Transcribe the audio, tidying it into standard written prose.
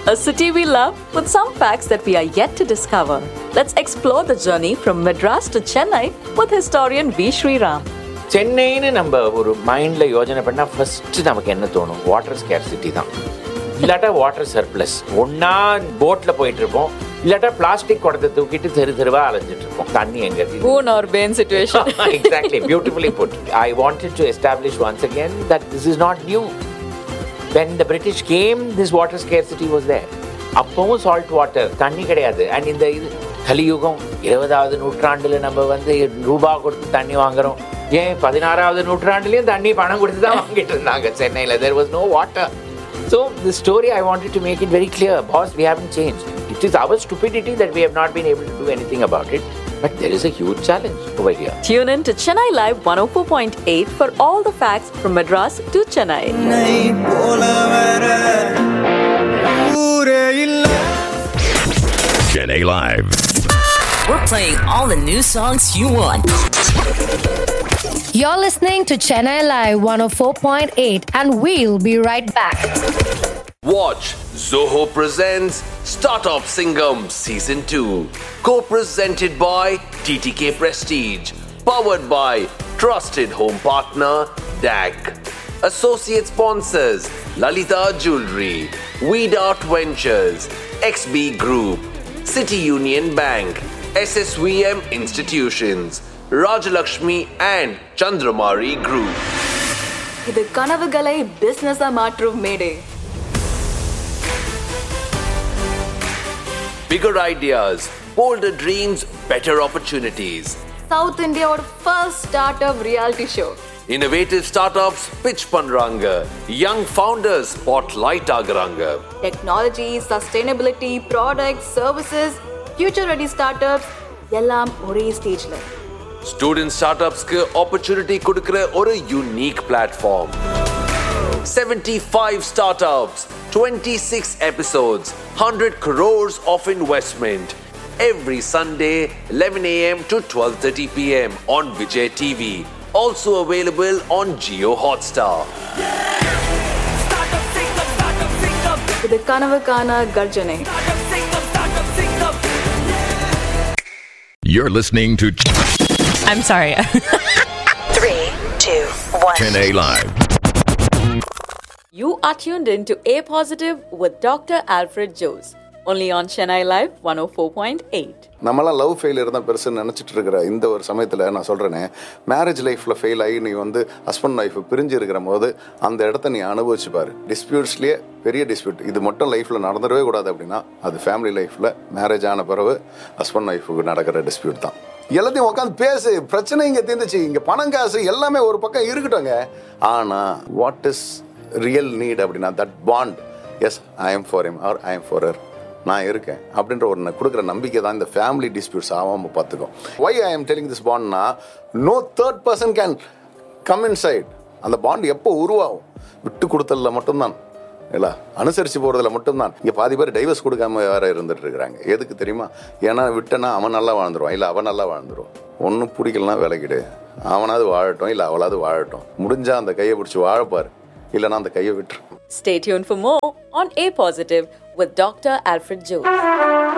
A city we love with some facts that we are yet to discover. Let's explore the journey from Madras to Chennai with historian V. Sriram. சென்னைன்னு நம்ம ஒரு மைண்டில் யோஜனை பண்ணால் first நமக்கு என்ன தோணும்? Water scarcity தான். இல்லாட்டா வாட்டர் சர்ப்ளஸ். ஒன்றா போட்டில் போயிட்டுருப்போம், இல்லாட்டா பிளாஸ்டிக் குடத்தை தூக்கிட்டு தெருவாக அலைஞ்சிட்டு இருப்போம். தண்ணி எங்கே இருக்கு? Boon or bane situation. Exactly, beautifully put. I wanted to establish once again that this is not new. When the British came, this water scarcity was there. அப்பவும் சால்ட் வாட்டர், தண்ணி கிடையாது. அண்ட் இந்த இது கலியுகம் 20வது நூற்றாண்டில் நம்ம ரூபா கொடுத்து தண்ணி வாங்குறோம். ஏன் 16வது நூற்றாண்டுலேயும் தண்ணி பணம் கொடுத்து தான் வாங்கிட்டு இருந்தாங்க சென்னையில். There was no water. So the story I wanted to make it very clear. Boss, we haven't changed. It is our stupidity that we have not been able to do anything about it. But there is a huge challenge over here. Tune in to Chennai Live 104.8 for all the facts from Madras to Chennai. Chennai Live. We're playing all the new songs you want. You're listening to Chennai Live 104.8 and we'll be right back. Watch Zoho presents Startup Singham Season 2. Co-presented by TTK Prestige. Powered by Trusted Home Partner DAC. Associate sponsors Lalita Jewelry, Weed Art Ventures, XB Group, City Union Bank, SSVM Institutions, Rajalakshmi and Chandramari Group. இது கனவுகளை பிசினஸா மாற்றும் மேடை. Bigger ideas, bolder dreams, better opportunities. South India's first startup reality show. Innovative startups pitch பண்றாங்க. Young founders spotlight ஆகுறாங்க. Technology, sustainability, products, services, future ready startups எல்லாம் ஒரே ஸ்டேஜ்ல. Student startupsக்கு opportunity கொடுக்கிற ஒரு unique platform. 75 startups, 26 episodes, 100 crores of investment. Every Sunday, 11 a.m. to 12:30 p.m. on Vijay TV. Also available on Jio Hotstar. இது கனவுக்கான கர்ஜனை. You're listening to I'm sorry. 3, 2, 1. Chennai Live. You are tuned in to A Positive with Dr. Alfred Jose. Only on Chennai Live 104.8. நம்மளாம் love failure தான் பெருசுன்னு நினச்சிட்டு இருக்கிற இந்த ஒரு சமயத்தில் நான் சொல்கிறேனே, மேரேஜ் லைஃப்பில் ஃபெயில் ஆகி நீ ஹஸ்பண்ட் ஒய்ஃப் பிரிஞ்சு இருக்கிற போது அந்த இடத்த நீ அனுபவிச்சுப்பார். டிஸ்பியூட்ஸ்லேயே பெரிய டிஸ்பியூட் இது மட்டும் லைஃப்பில் நடந்துடவே கூடாது அப்படின்னா அது ஃபேமிலி லைஃப்பில் மேரேஜ் ஆன பிறகு ஹஸ்பண்ட் ஒய்ஃபுக்கு நடக்கிற டிஸ்பியூட் தான். எல்லாத்தையும் உட்காந்து பேசு, பிரச்சனை இங்கே தீர்ந்துச்சு, இங்கே பணம் காசு எல்லாமே ஒரு பக்கம் இருக்கட்டும்ங்க. ஆனால் வாட் இஸ் ரியல் நீட் அப்படின்னா that bond. S, I am for him R I am for her, நான் இருக்கேன் அப்படின்ற ஒரு கொடுக்குற நம்பிக்கை தான் இந்த ஃபேமிலி டிஸ்பியூட்ஸ் ஆகாமல் பார்த்துக்கும். Y I am telling this பாண்ட்னா, no third person can come in side. அந்த பாண்ட் எப்போ உருவாகும்? விட்டு கொடுத்தல மட்டும்தான், இல்லை அனுசரித்து போகிறதுல மட்டும்தான். இங்கே பாதி பேர் டைவர்ஸ் கொடுக்காம வேற இருந்துட்டு இருக்கிறாங்க. எதுக்கு தெரியுமா? ஏன்னா விட்டனா அவன் நல்லா வாழ்ந்துருவான், இல்லை அவன் நல்லா வாழ்ந்துருவான். ஒன்றும் பிடிக்கலனா விலகிடு, அவனாவது வாழட்டும் இல்லை அவளாவது வாழட்டும். முடிஞ்சா அந்த கையை பிடிச்சி வாழப்பார், இல்லைனா அந்த கையை விட்டுரு. Stay tuned for more on A Positive with Dr. Alfred Jose.